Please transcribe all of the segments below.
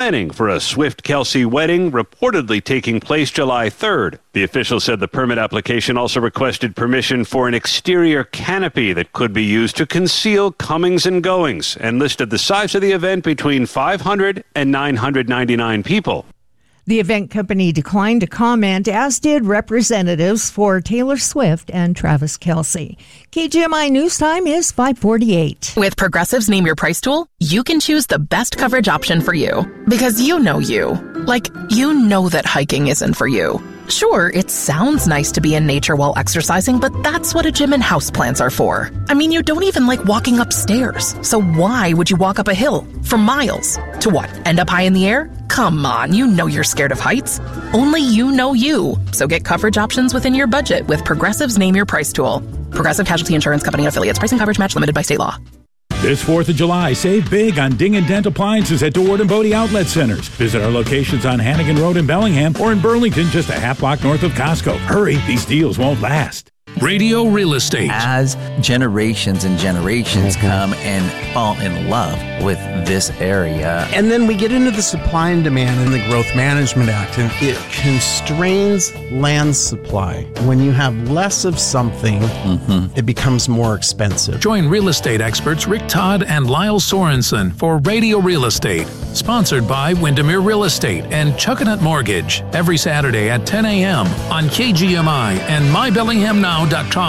planning for a Swift-Kelsey wedding reportedly taking place July 3rd. The official said the permit application also requested permission for an exterior canopy that could be used to conceal comings and goings, and listed the size of the event between 500 and 999 people. The event company declined to comment, as did representatives for Taylor Swift and Travis Kelce. KGMI News Time is 5:48. With Progressive's Name Your Price tool, you can choose the best coverage option for you. Because you know you. Like, you know that hiking isn't for you. Sure, it sounds nice to be in nature while exercising, but that's what a gym and houseplants are for. I mean, you don't even like walking upstairs. So why would you walk up a hill for miles? To what, end up high in the air? Come on, you know you're scared of heights. Only you know you. So get coverage options within your budget with Progressive's Name Your Price tool. Progressive Casualty Insurance Company affiliates. Pricing coverage match limited by state law. This 4th of July, save big on Ding and Dent appliances at DeWard and Bodie Outlet Centers. Visit our locations on Hannigan Road in Bellingham or in Burlington, just a half block north of Costco. Hurry, these deals won't last. Radio Real Estate. As generations and generations come and fall in love with this area. And then we get into the supply and demand in the Growth Management Act, and it constrains land supply. When you have less of something, it becomes more expensive. Join real estate experts Rick Todd and Lyle Sorensen for Radio Real Estate, sponsored by Windermere Real Estate and Chuckanut Mortgage, every Saturday at 10 a.m. on KGMI and MyBellinghamNow.com.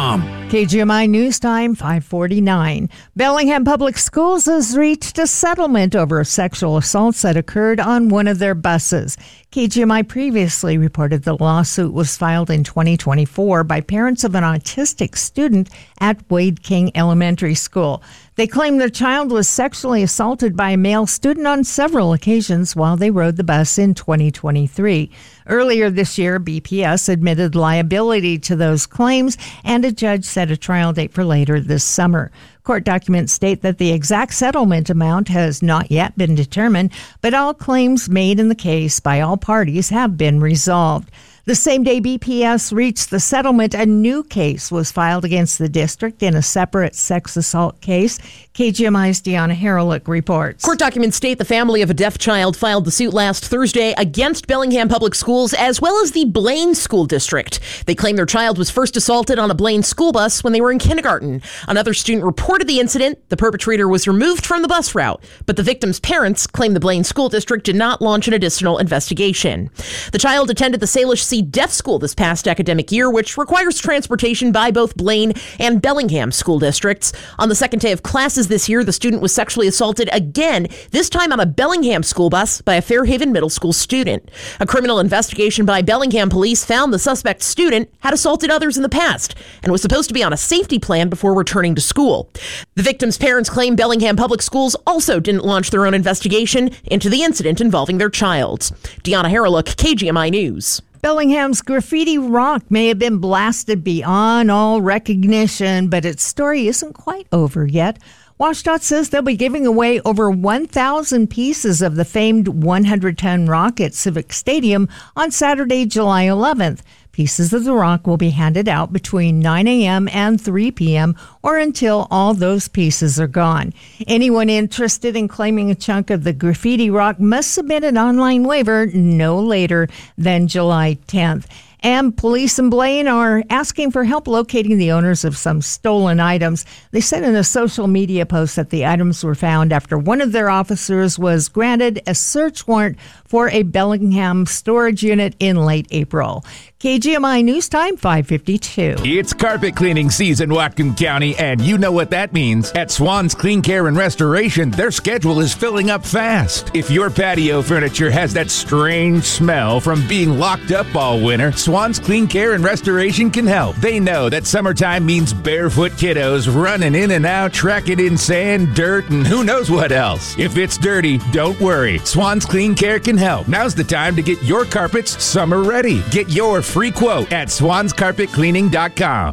KGMI News Time, 5:49. Bellingham Public Schools has reached a settlement over sexual assaults that occurred on one of their buses. KGMI previously reported the lawsuit was filed in 2024 by parents of an autistic student at Wade King Elementary School. They claim their child was sexually assaulted by a male student on several occasions while they rode the bus in 2023. Earlier this year, BPS admitted liability to those claims, and a judge set a trial date for later this summer. Court documents state that the exact settlement amount has not yet been determined, but all claims made in the case by all parties have been resolved. The same day BPS reached the settlement, a new case was filed against the district in a separate sex assault case. KGMI's Deanna Haralick reports. Court documents state the family of a deaf child filed the suit last Thursday against Bellingham Public Schools as well as the Blaine School District. They claim their child was first assaulted on a Blaine school bus when they were in kindergarten. Another student reported the incident. The perpetrator was removed from the bus route, but the victim's parents claim the Blaine School District did not launch an additional investigation. The child attended the Salish C Deaf School this past academic year, which requires transportation by both Blaine and Bellingham school districts. On the second day of classes this year, the student was sexually assaulted again, this time on a Bellingham school bus by a Fairhaven Middle School student. A criminal investigation by Bellingham police found the suspect student had assaulted others in the past and was supposed to be on a safety plan before returning to school. The victim's parents claim Bellingham Public Schools also didn't launch their own investigation into the incident involving their child. Deanna Haralick, KGMI News. Bellingham's graffiti rock may have been blasted beyond all recognition, but its story isn't quite over yet. WashDOT says they'll be giving away over 1,000 pieces of the famed 100-ton rock at Civic Stadium on Saturday, July 11th. Pieces of the rock will be handed out between 9 a.m. and 3 p.m. or until all those pieces are gone. Anyone interested in claiming a chunk of the graffiti rock must submit an online waiver no later than July 10th. And police in Blaine are asking for help locating the owners of some stolen items. They said in a social media post that the items were found after one of their officers was granted a search warrant for a Bellingham storage unit in late April. KGMI News Time, 5:52. It's carpet cleaning season, Whatcom County, and you know what that means. At Swan's Clean Care and Restoration, their schedule is filling up fast. If your patio furniture has that strange smell from being locked up all winter, Swan's Clean Care and Restoration can help. They know that summertime means barefoot kiddos running in and out, tracking in sand, dirt, and who knows what else. If it's dirty, don't worry. Swan's Clean Care can help. Now's the time to get your carpets summer ready. Get your free quote at swanscarpetcleaning.com.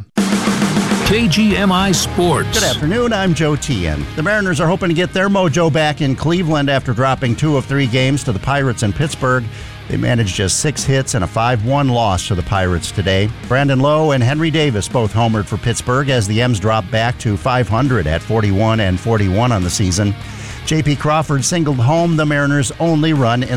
KGMI Sports. Good afternoon, I'm Joe Tien. The Mariners are hoping to get their mojo back in Cleveland after dropping 2 of 3 games to the Pirates in Pittsburgh. They managed just 6 hits and a 5-1 loss to the Pirates today. Brandon Lowe and Henry Davis both homered for Pittsburgh as the M's dropped back to .500 at 41 and 41 on the season. J.P. Crawford singled home the Mariners' only run in